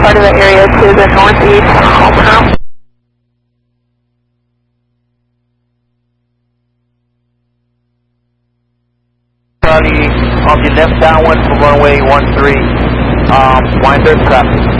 part of the area to the northeast, Alpha. Charlie, on the left downwind for runway 13, wind 30 traffic.